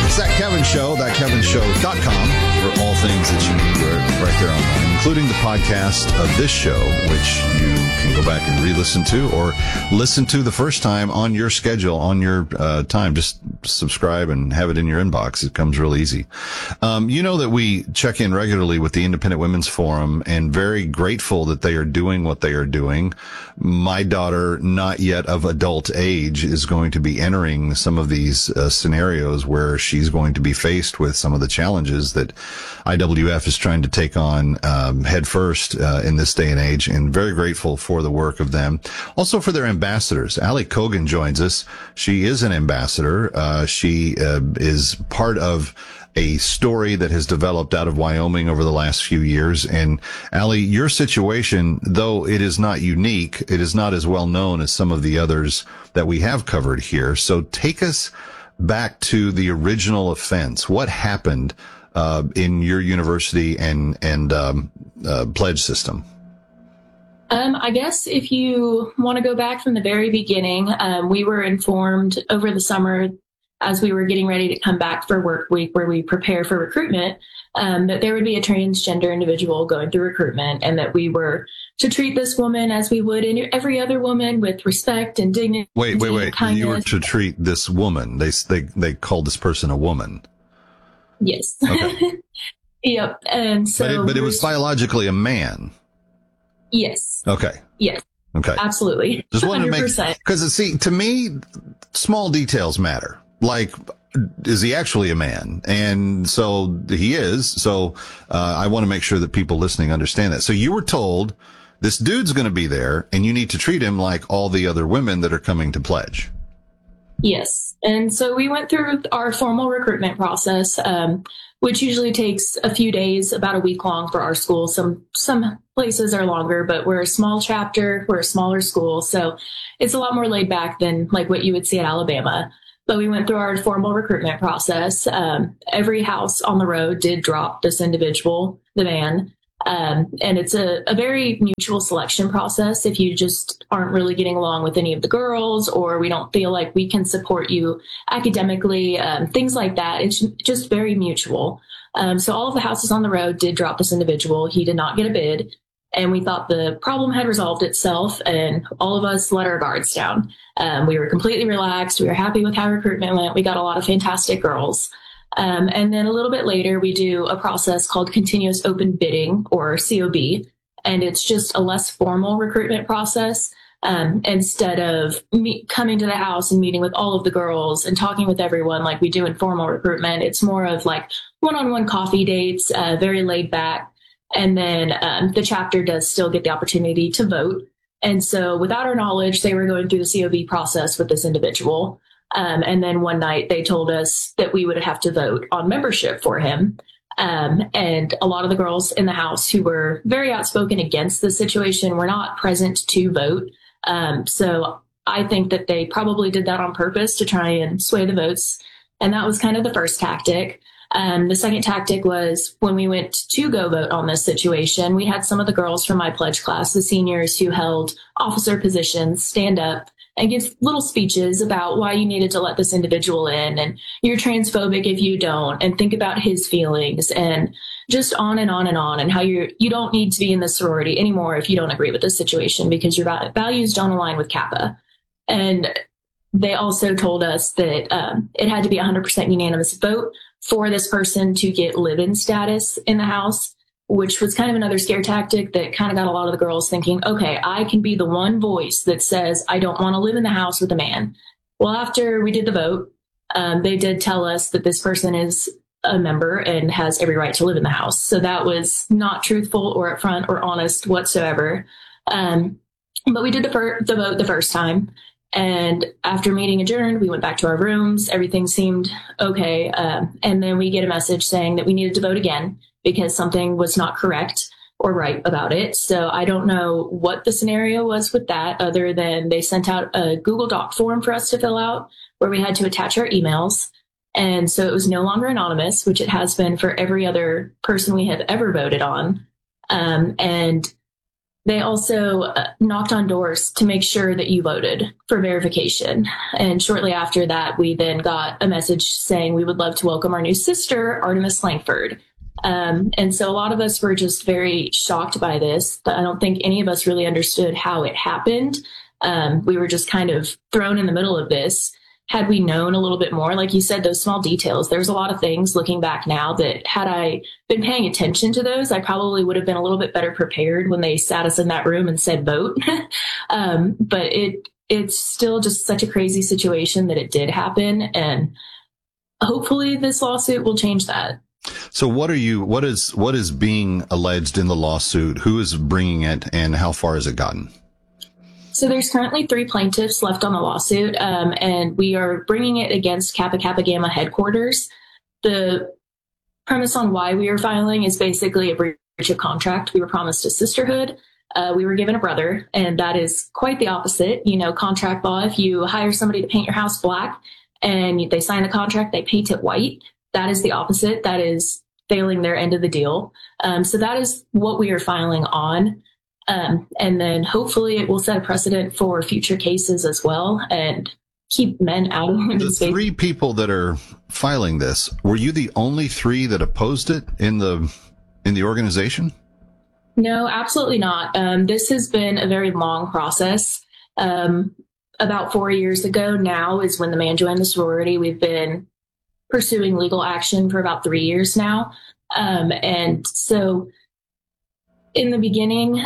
It's That Kevin Show, thatkevinshow.com for all things that you need right there online, including the podcast of this show, which you can go back and re-listen to or listen to the first time on your schedule, on your time. Just subscribe and have it in your inbox. It comes real easy. You know that we check in regularly with the Independent Women's Forum, and very grateful that they are doing what they are doing. My daughter, not yet of adult age, is going to be entering some of these scenarios where she's going to be faced with some of the challenges that IWF is trying to take on head first in this day and age, and very grateful for the work of them. Also for their ambassadors. Allie Kogan joins us. She is an ambassador. She is part of a story that has developed out of Wyoming over the last few years. And Allie, your situation, though it is not unique, it is not as well known as some of the others that we have covered here. So take us back to the original offense. What happened in your university and pledge system? I guess if you want to go back from the very beginning, we were informed over the summer as we were getting ready to come back for work week where we prepare for recruitment, that there would be a transgender individual going through recruitment, and that we were to treat this woman as we would every other woman, with respect and dignity. Wait. You were to treat this woman. They called this person a woman. Yes. Okay. Yep. And so, but it was biologically a man. Yes. Okay. Yes. Okay. Absolutely. Just wanted 100%. to make, because see, to me, small details matter. Like, is he actually a man? And so he is. So, I want to make sure that people listening understand that. So you were told this dude's going to be there and you need to treat him like all the other women that are coming to pledge. Yes. And so we went through our formal recruitment process, which usually takes a few days, about a week long for our school. Some places are longer, but we're a small chapter. We're a smaller school. So it's a lot more laid back than like what you would see at Alabama. But we went through our formal recruitment process. Every house on the road did drop this individual, the man. And it's a very mutual selection process. If you just aren't really getting along with any of the girls, or we don't feel like we can support you academically, things like that, it's just very mutual. So all of the houses on the road did drop this individual. He did not get a bid. And we thought the problem had resolved itself, and all of us let our guards down. We were completely relaxed. We were happy with how recruitment went. We got a lot of fantastic girls. And then a little bit later, we do a process called continuous open bidding, or COB. And it's just a less formal recruitment process. Instead of coming to the house and meeting with all of the girls and talking with everyone like we do in formal recruitment, it's more of like one-on-one coffee dates, very laid back. And then the chapter does still get the opportunity to vote. And so without our knowledge, they were going through the COB process with this individual. And then one night they told us that we would have to vote on membership for him. And a lot of the girls in the house who were very outspoken against the situation were not present to vote. So I think that they probably did that on purpose to try and sway the votes. And that was kind of the first tactic. The second tactic was when we went to go vote on this situation, we had some of the girls from my pledge class, the seniors who held officer positions, stand up and give little speeches about why you needed to let this individual in, and you're transphobic if you don't, and think about his feelings, and just on and on and on, and how you don't need to be in the sorority anymore if you don't agree with this situation because your values don't align with Kappa. And they also told us that it had to be 100% unanimous vote for this person to get live-in status in the house, which was kind of another scare tactic that kind of got a lot of the girls thinking, okay, I can be the one voice that says I don't want to live in the house with a man. Well, after we did the vote, they did tell us that this person is a member and has every right to live in the house. So that was not truthful or upfront or honest whatsoever. But we did the vote the first time. And after meeting adjourned, we went back to our rooms. Everything seemed okay. And then we get a message saying that we needed to vote again because something was not correct or right about it. So I don't know what the scenario was with that, other than they sent out a Google Doc form for us to fill out where we had to attach our emails. And so it was no longer anonymous, which it has been for every other person we have ever voted on. And They also knocked on doors to make sure that you voted for verification. And shortly after that, we then got a message saying we would love to welcome our new sister, Artemis Langford. And so a lot of us were just very shocked by this. I don't think any of us really understood how it happened. We were just kind of thrown in the middle of this. Had we known a little bit more, like you said, those small details, there's a lot of things looking back now that had I been paying attention to those, I probably would have been a little bit better prepared when they sat us in that room and said vote. But it's still just such a crazy situation that it did happen. And hopefully this lawsuit will change that. So what is being alleged in the lawsuit? Who is bringing it, and how far has it gotten? So there's currently 3 plaintiffs left on the lawsuit, and we are bringing it against Kappa Kappa Gamma headquarters. The premise on why we are filing is basically a breach of contract. We were promised a sisterhood. We were given a brother, and that is quite the opposite. You know, contract law, if you hire somebody to paint your house black and they sign the contract, they paint it white. That is the opposite. That is failing their end of the deal. So that is what we are filing on. And then hopefully it will set a precedent for future cases as well and keep men out of women's space. The 3 people that are filing this, were you the only 3 that opposed it in the organization? No, absolutely not. This has been a very long process. About 4 years ago now is when the man joined the sorority. We've been pursuing legal action for about 3 years now. And so in the beginning,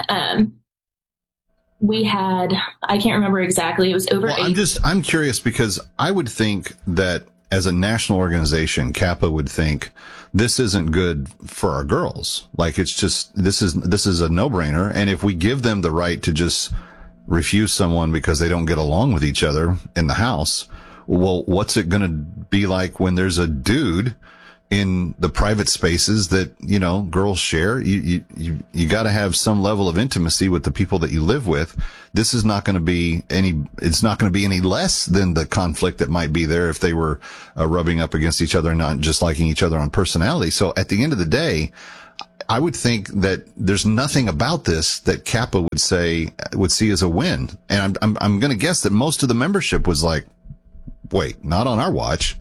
we had, I can't remember exactly, it was over 8. I'm curious because I would think that as a national organization, Kappa would think this isn't good for our girls. Like, it's just, this is a no-brainer. And if we give them the right to just refuse someone because they don't get along with each other in the house, well, what's it going to be like when there's a dude in the private spaces that, you know, girls share? You got to have some level of intimacy with the people that you live with. This is not going to be it's not going to be any less than the conflict that might be there if they were rubbing up against each other and not just liking each other on personality. So at the end of the day, I would think that there's nothing about this that Kappa would see as a win. And I'm going to guess that most of the membership was like, wait, not on our watch.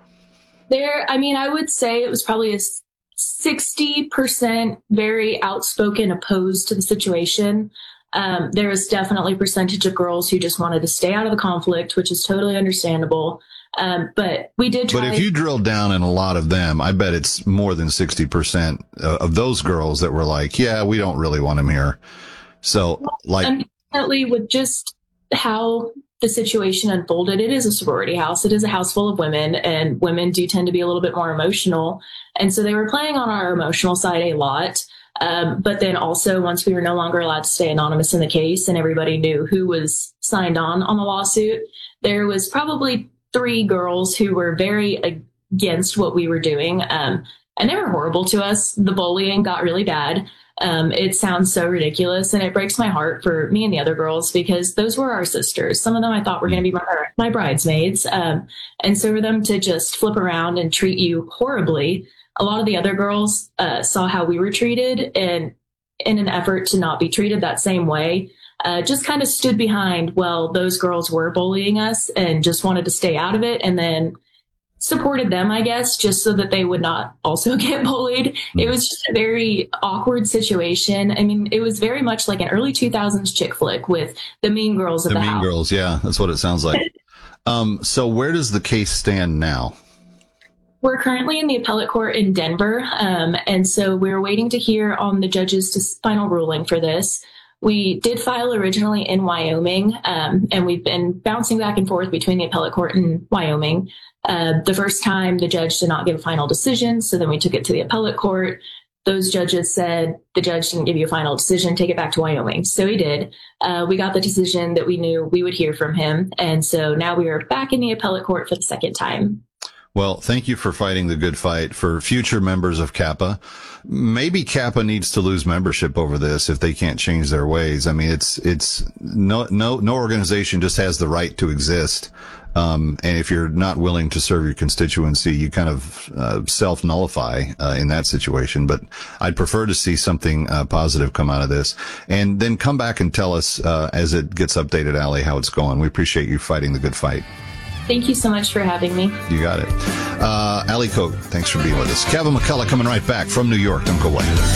I would say it was probably a 60% very outspoken opposed to the situation. There was definitely a percentage of girls who just wanted to stay out of the conflict, which is totally understandable. But we did try. But if you drill down in a lot of them, I bet it's more than 60% of those girls that were like, yeah, we don't really want him here. So, unfortunately, with just how the situation unfolded, it is a sorority house. It is a house full of women, and women do tend to be a little bit more emotional. And so they were playing on our emotional side a lot. But then also, once we were no longer allowed to stay anonymous in the case and everybody knew who was signed on the lawsuit, there was probably 3 girls who were very against what we were doing. And they were horrible to us. The bullying got really bad. It sounds so ridiculous, and it breaks my heart for me and the other girls because those were our sisters. Some of them I thought were going to be my bridesmaids. And so for them to just flip around and treat you horribly, a lot of the other girls saw how we were treated, and in an effort to not be treated that same way, just kind of stood behind, well, those girls were bullying us and just wanted to stay out of it, and then supported them, I guess, just so that they would not also get bullied. It was just a very awkward situation. I mean, it was very much like an early 2000s chick flick with the mean girls of the house. The mean girls, yeah, that's what it sounds like. So where does the case stand now? We're currently in the appellate court in Denver, and so we're waiting to hear on the judge's final ruling for this. We did file originally in Wyoming, and we've been bouncing back and forth between the appellate court and Wyoming. The first time, the judge did not give a final decision, so then we took it to the appellate court. Those judges said, the judge didn't give you a final decision, take it back to Wyoming. So he did. We got the decision that we knew we would hear from him, and so now we are back in the appellate court for the second time. Well, thank you for fighting the good fight for future members of Kappa. Maybe Kappa needs to lose membership over this if they can't change their ways. I mean, it's no organization just has the right to exist. And if you're not willing to serve your constituency, you kind of self-nullify in that situation. But I'd prefer to see something positive come out of this. And then come back and tell us as it gets updated, Allie, how it's going. We appreciate you fighting the good fight. Thank you so much for having me. You got it. Allie Koch, thanks for being with us. Kevin McCullough coming right back from New York. Don't go away.